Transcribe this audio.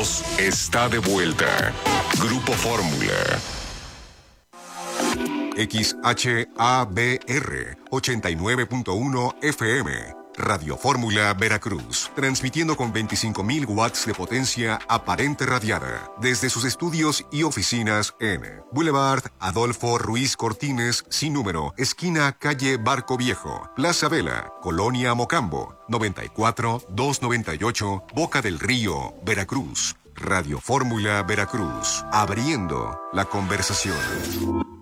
Unidos está de vuelta. Grupo Fórmula. XHABR 89.1 FM. Radio Fórmula Veracruz, transmitiendo con 25.000 watts de potencia aparente radiada desde sus estudios y oficinas en Boulevard Adolfo Ruiz Cortines, sin número, esquina calle Barco Viejo, Plaza Vela, Colonia Mocambo, 94-298, Boca del Río, Veracruz. Radio Fórmula Veracruz, abriendo la conversación.